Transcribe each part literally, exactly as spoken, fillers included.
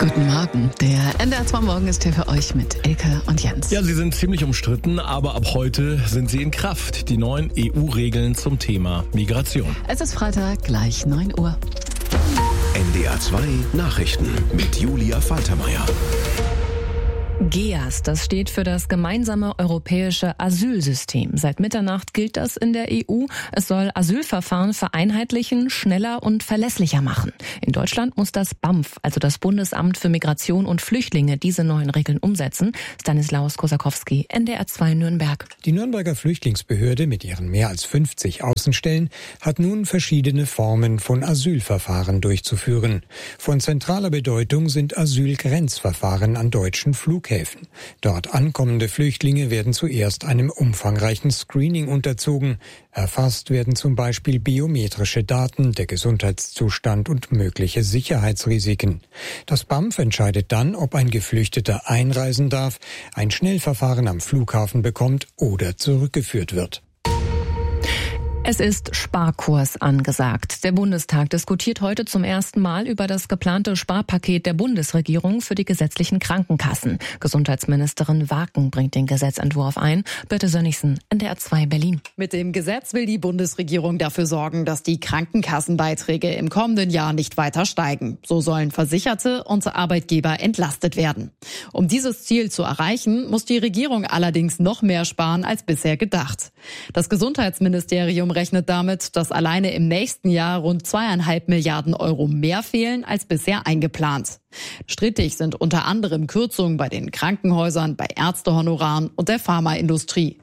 Guten Morgen. Der N D R zwei Morgen ist hier für euch mit Elke und Jens. Ja, sie sind ziemlich umstritten, aber ab heute sind sie in Kraft. Die neuen E U-Regeln zum Thema Migration. Es ist Freitag, gleich neun Uhr. N D R zwei Nachrichten mit Julia Faltermeier. G E A S, das steht für das gemeinsame europäische Asylsystem. Seit Mitternacht gilt das in der E U. Es soll Asylverfahren vereinheitlichen, schneller und verlässlicher machen. In Deutschland muss das B A M F, also das Bundesamt für Migration und Flüchtlinge, diese neuen Regeln umsetzen. Stanislaus Kosakowski, N D R zwei Nürnberg. Die Nürnberger Flüchtlingsbehörde mit ihren mehr als fünfzig Außenstellen hat nun verschiedene Formen von Asylverfahren durchzuführen. Von zentraler Bedeutung sind Asylgrenzverfahren an deutschen Flughäfen. Dort ankommende Flüchtlinge werden zuerst einem umfangreichen Screening unterzogen. Erfasst werden zum Beispiel biometrische Daten, der Gesundheitszustand und mögliche Sicherheitsrisiken. Das B A M F entscheidet dann, ob ein Geflüchteter einreisen darf, ein Schnellverfahren am Flughafen bekommt oder zurückgeführt wird. Es ist Sparkurs angesagt. Der Bundestag diskutiert heute zum ersten Mal über das geplante Sparpaket der Bundesregierung für die gesetzlichen Krankenkassen. Gesundheitsministerin Waken bringt den Gesetzentwurf ein. Birte Sönnigsen, N D R zwei Berlin. Mit dem Gesetz will die Bundesregierung dafür sorgen, dass die Krankenkassenbeiträge im kommenden Jahr nicht weiter steigen. So sollen Versicherte und Arbeitgeber entlastet werden. Um dieses Ziel zu erreichen, muss die Regierung allerdings noch mehr sparen als bisher gedacht. Das Gesundheitsministerium rechnet damit, dass alleine im nächsten Jahr rund zweieinhalb Milliarden Euro mehr fehlen als bisher eingeplant. Strittig sind unter anderem Kürzungen bei den Krankenhäusern, bei Ärztehonoraren und der Pharmaindustrie.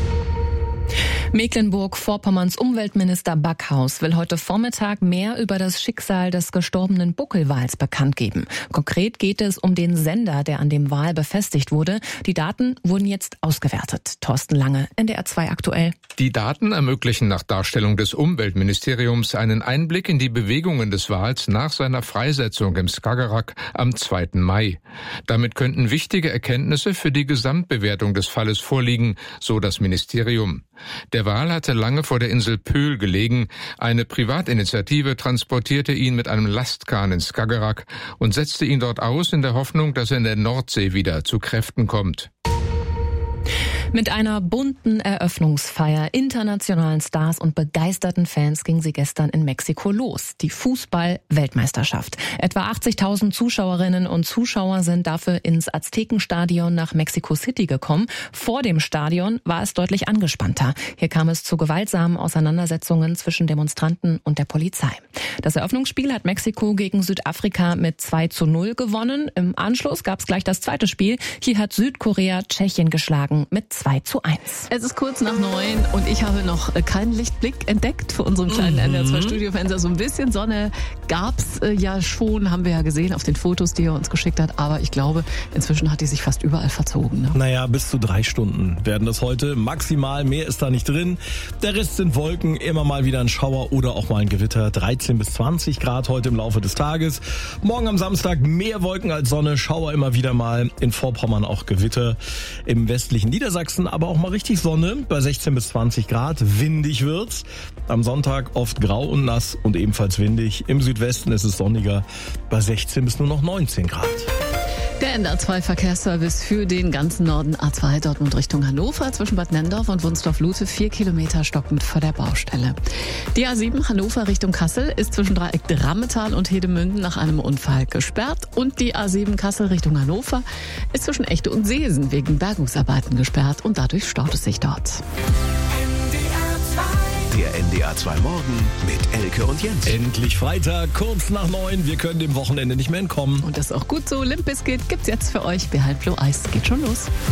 Mecklenburg-Vorpommerns Umweltminister Backhaus will heute Vormittag mehr über das Schicksal des gestorbenen Buckelwals bekannt geben. Konkret geht es um den Sender, der an dem Wal befestigt wurde. Die Daten wurden jetzt ausgewertet. Thorsten Lange, N D R zwei aktuell. Die Daten ermöglichen nach Darstellung des Umweltministeriums einen Einblick in die Bewegungen des Wals nach seiner Freisetzung im Skagerrak am zweiten Mai. Damit könnten wichtige Erkenntnisse für die Gesamtbewertung des Falles vorliegen, so das Ministerium. Der Wal hatte lange vor der Insel Pöhl gelegen. Eine Privatinitiative transportierte ihn mit einem Lastkahn ins Skagerrak und setzte ihn dort aus in der Hoffnung, dass er in der Nordsee wieder zu Kräften kommt. Mit einer bunten Eröffnungsfeier, internationalen Stars und begeisterten Fans ging sie gestern in Mexiko los. Die Fußball-Weltmeisterschaft. Etwa achtzigtausend Zuschauerinnen und Zuschauer sind dafür ins Aztekenstadion nach Mexico City gekommen. Vor dem Stadion war es deutlich angespannter. Hier kam es zu gewaltsamen Auseinandersetzungen zwischen Demonstranten und der Polizei. Das Eröffnungsspiel hat Mexiko gegen Südafrika mit zwei zu null gewonnen. Im Anschluss gab es gleich das zweite Spiel. Hier hat Südkorea Tschechien geschlagen mit zwei zu eins. Es ist kurz nach neun und ich habe noch keinen Lichtblick entdeckt für unseren kleinen N D R zwei Studiofenster. So ein bisschen Sonne gab's äh, ja schon, haben wir ja gesehen auf den Fotos, die er uns geschickt hat. Aber ich glaube, inzwischen hat die sich fast überall verzogen. Ne? Naja, bis zu drei Stunden werden das heute. Maximal, mehr ist da nicht drin. Der Rest sind Wolken, immer mal wieder ein Schauer oder auch mal ein Gewitter. dreizehn bis zwanzig Grad heute im Laufe des Tages. Morgen am Samstag mehr Wolken als Sonne, Schauer immer wieder mal. In Vorpommern auch Gewitter. Im westlichen Niedersachsen aber auch mal richtig Sonne bei sechzehn bis zwanzig Grad. Windig wird's. Am Sonntag oft grau und nass und ebenfalls windig. Im Südwesten ist es sonniger bei sechzehn bis nur noch neunzehn Grad. Der N D R zwei Verkehrsservice für den ganzen Norden A zwei Dortmund Richtung Hannover zwischen Bad Nenndorf und Wunsdorf-Lute vier Kilometer stockend vor der Baustelle. Die A sieben Hannover Richtung Kassel ist zwischen Dreieck Drammetal und Hedemünden nach einem Unfall gesperrt und die A sieben Kassel Richtung Hannover ist zwischen Echte und Seesen wegen Bergungsarbeiten gesperrt und dadurch staut es sich dort. Der N D R zwei Morgen mit Elke und Jens. Endlich Freitag, kurz nach neun. Wir können dem Wochenende nicht mehr entkommen. Und das ist auch gut so. Limp Bizkit gibt's jetzt für euch. Behind Blue Eyes geht schon los.